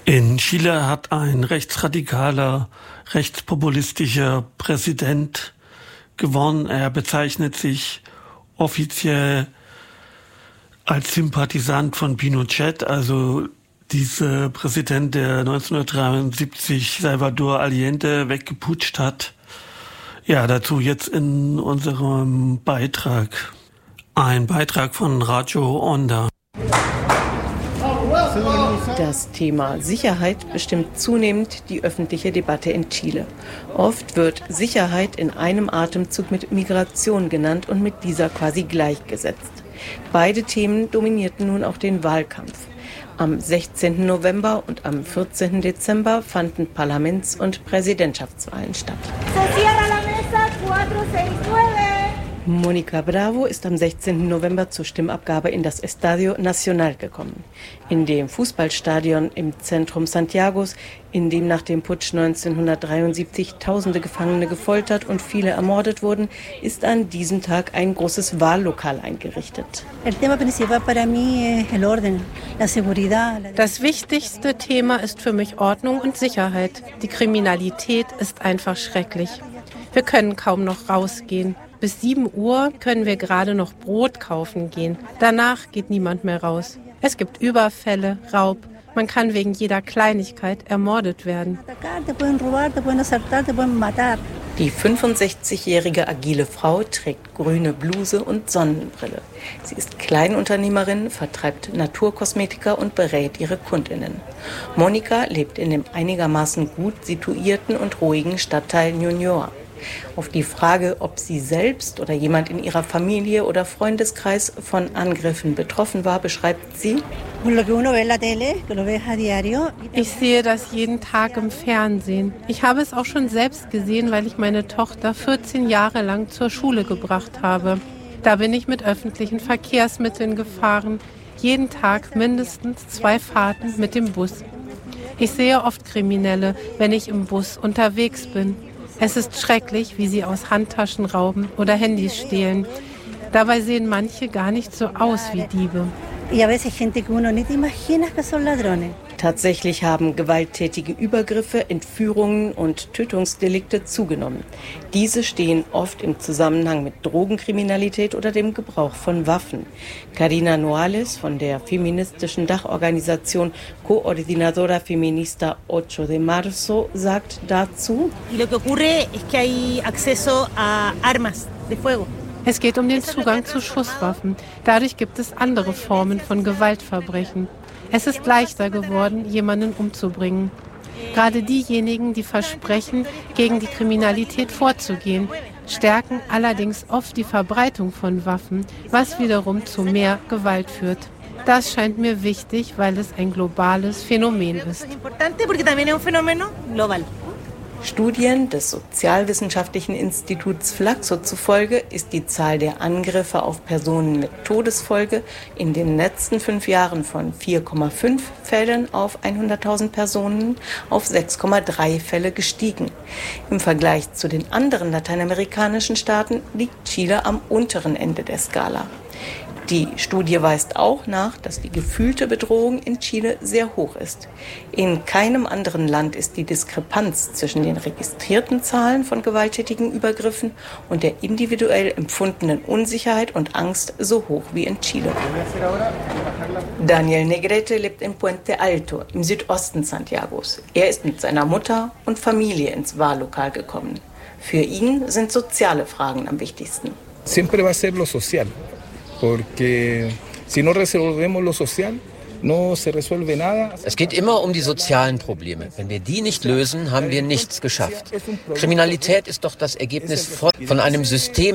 In Chile hat ein rechtsradikaler, rechtspopulistischer Präsident gewonnen. Er bezeichnet sich offiziell als Sympathisant von Pinochet, also dieser Präsident, der 1973 Salvador Allende weggeputscht hat. Ja, dazu jetzt in unserem Beitrag. Ein Beitrag von Radio Onda. Das Thema Sicherheit bestimmt zunehmend die öffentliche Debatte in Chile. Oft wird Sicherheit in einem Atemzug mit Migration genannt und mit dieser quasi gleichgesetzt. Beide Themen dominierten nun auch den Wahlkampf. Am 16. November und am 14. Dezember fanden Parlaments- und Präsidentschaftswahlen statt. Mónica Bravo ist am 16. November zur Stimmabgabe in das Estadio Nacional gekommen. In dem Fußballstadion im Zentrum Santiagos, in dem nach dem Putsch 1973 Tausende Gefangene gefoltert und viele ermordet wurden, ist an diesem Tag ein großes Wahllokal eingerichtet. Das wichtigste Thema ist für mich Ordnung und Sicherheit. Die Kriminalität ist einfach schrecklich. Wir können kaum noch rausgehen. Bis 7 Uhr können wir gerade noch Brot kaufen gehen. Danach geht niemand mehr raus. Es gibt Überfälle, Raub. Man kann wegen jeder Kleinigkeit ermordet werden. Die 65-jährige agile Frau trägt grüne Bluse und Sonnenbrille. Sie ist Kleinunternehmerin, vertreibt Naturkosmetika und berät ihre KundInnen. Mónica lebt in dem einigermaßen gut situierten und ruhigen Stadtteil Ñuñoa. Auf die Frage, ob sie selbst oder jemand in ihrer Familie oder Freundeskreis von Angriffen betroffen war, beschreibt sie: Ich sehe das jeden Tag im Fernsehen. Ich habe es auch schon selbst gesehen, weil ich meine Tochter 14 Jahre lang zur Schule gebracht habe. Da bin ich mit öffentlichen Verkehrsmitteln gefahren. Jeden Tag mindestens 2 Fahrten mit dem Bus. Ich sehe oft Kriminelle, wenn ich im Bus unterwegs bin. Es ist schrecklich, wie sie aus Handtaschen rauben oder Handys stehlen. Dabei sehen manche gar nicht so aus wie Diebe. Tatsächlich haben gewalttätige Übergriffe, Entführungen und Tötungsdelikte zugenommen. Diese stehen oft im Zusammenhang mit Drogenkriminalität oder dem Gebrauch von Waffen. Karina Noales von der feministischen Dachorganisation Coordinadora Feminista 8 de Marzo sagt dazu: Es geht um den Zugang zu Schusswaffen. Dadurch gibt es andere Formen von Gewaltverbrechen. Es ist leichter geworden, jemanden umzubringen. Gerade diejenigen, die versprechen, gegen die Kriminalität vorzugehen, stärken allerdings oft die Verbreitung von Waffen, was wiederum zu mehr Gewalt führt. Das scheint mir wichtig, weil es ein globales Phänomen ist. Studien des Sozialwissenschaftlichen Instituts Flaxo zufolge ist die Zahl der Angriffe auf Personen mit Todesfolge in den letzten 5 Jahren von 4,5 Fällen auf 100.000 Personen auf 6,3 Fälle gestiegen. Im Vergleich zu den anderen lateinamerikanischen Staaten liegt Chile am unteren Ende der Skala. Die Studie weist auch nach, dass die gefühlte Bedrohung in Chile sehr hoch ist. In keinem anderen Land ist die Diskrepanz zwischen den registrierten Zahlen von gewalttätigen Übergriffen und der individuell empfundenen Unsicherheit und Angst so hoch wie in Chile. Daniel Negrete lebt in Puente Alto im Südosten Santiagos. Er ist mit seiner Mutter und Familie ins Wahllokal gekommen. Für ihn sind soziale Fragen am wichtigsten. Siempre va a ser lo social. Porque si no resolvemos lo social, no se resuelve nada. Es geht immer um die sozialen Probleme. Wenn wir die nicht lösen, haben wir nichts geschafft. Kriminalität ist doch das Ergebnis von einem System,